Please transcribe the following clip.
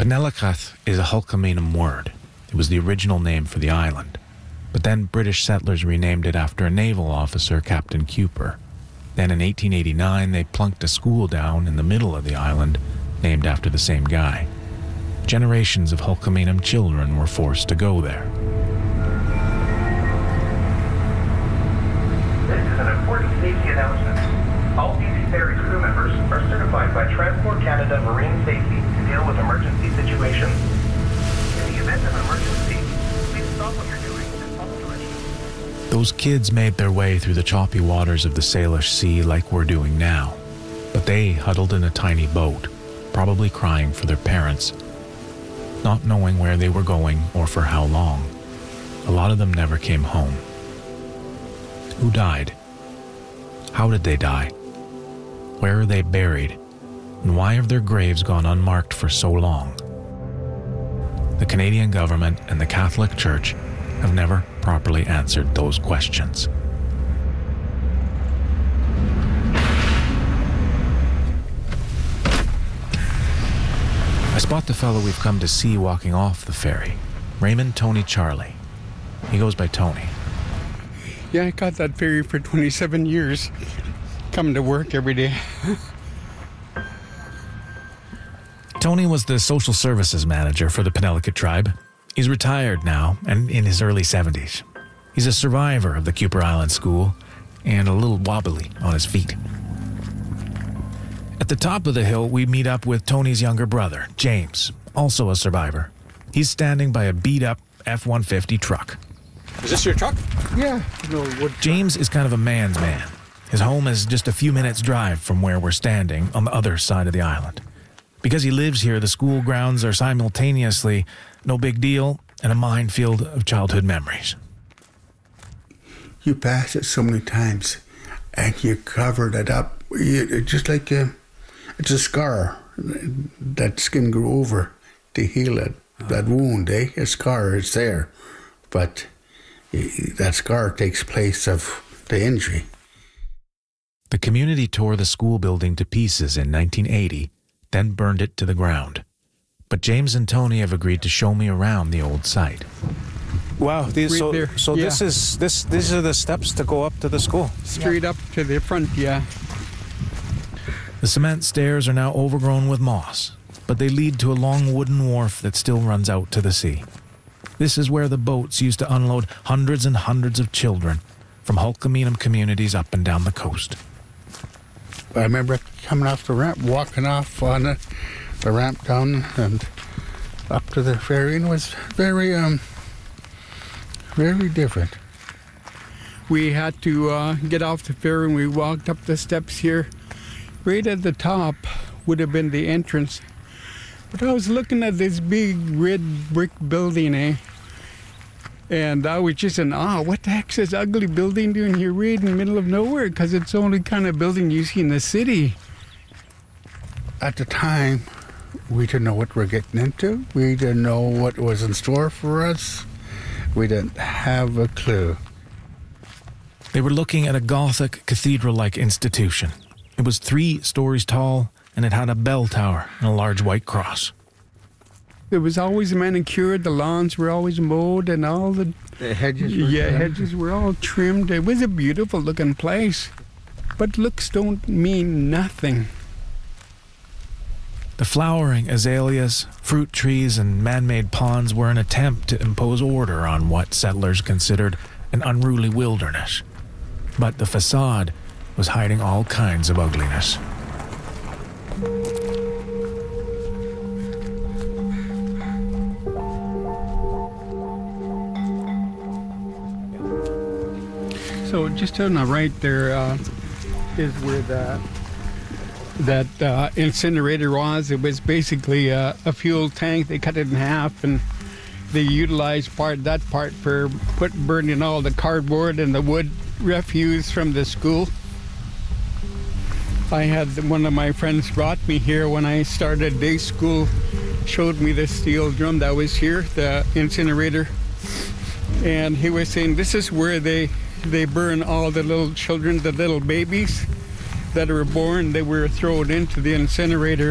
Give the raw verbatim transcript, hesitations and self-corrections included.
Penelakut is a Hulkaminam word. It was the original name for the island. But then British settlers renamed it after a naval officer, Captain Cooper. Then in eighteen eighty-nine, they plunked a school down in the middle of the island, named after the same guy. Generations of Hulkaminam children were forced to go there. This is an important safety announcement. All D C Ferries crew members are certified by Transport Canada Marine Safety to deal with emergency situations. In the event of an emergency, please stop what you're doing and follow directions. Those kids made their way through the choppy waters of the Salish Sea like we're doing now. But they huddled in a tiny boat, probably crying for their parents, not knowing where they were going or for how long. A lot of them never came home. Who died? How did they die? Where are they buried? And why have their graves gone unmarked for so long? The Canadian government and the Catholic Church have never properly answered those questions. I spot the fellow we've come to see walking off the ferry, Raymond Tony Charlie. He goes by Tony. Yeah, I got that ferry for twenty-seven years, coming to work every day. Tony was the social services manager for the Penelakut tribe. He's retired now and in his early seventies. He's a survivor of the Cooper Island School and a little wobbly on his feet. At the top of the hill, we meet up with Tony's younger brother, James, also a survivor. He's standing by a beat-up F one fifty truck. Is this your truck? Yeah. No, what? James is kind of a man's man. His home is just a few minutes' drive from where we're standing on the other side of the island. Because he lives here, the school grounds are simultaneously no big deal and a minefield of childhood memories. You pass it so many times and you covered it up. You, it's just like a, it's a scar. That skin grew over to heal it. That wound, eh? A scar is there. But that scar takes place of the injury. The community tore the school building to pieces in nineteen eighty, then burned it to the ground. But James and Tony have agreed to show me around the old site. Wow, these, Right so there, so yeah. this is this these are the steps to go up to the school. Straight up to the front, yeah. The cement stairs are now overgrown with moss, but they lead to a long wooden wharf that still runs out to the sea. This is where the boats used to unload hundreds and hundreds of children from Hulkaminam communities up and down the coast. I remember coming off the ramp, walking off on the, the ramp down and up to the ferry, and it was very, um, very different. We had to uh, get off the ferry and we walked up the steps here. Right at the top would have been the entrance. But I was looking at this big red brick building, eh? And I was just in awe. What the heck's this ugly building doing here right in the middle of nowhere? Because it's the only kind of building you see in the city. At the time, we didn't know what we're getting into. We didn't know what was in store for us. We didn't have a clue. They were looking at a Gothic cathedral-like institution. It was three stories tall, and it had a bell tower and a large white cross. It was always manicured, the lawns were always mowed, and all the, The hedges were yeah, trimmed. hedges were all trimmed. It was a beautiful looking place. But looks don't mean nothing. The flowering azaleas, fruit trees, and man-made ponds were an attempt to impose order on what settlers considered an unruly wilderness. But the facade was hiding all kinds of ugliness. So just on the right there uh, is where the, that uh, incinerator was. It was basically a, a fuel tank. They cut it in half and they utilized part that part for put burning all the cardboard and the wood refuse from the school. I had one of my friends brought me here when I started day school, showed me the steel drum that was here, the incinerator, and he was saying this is where they they burn all the little children, the little babies that were born. They were thrown into the incinerator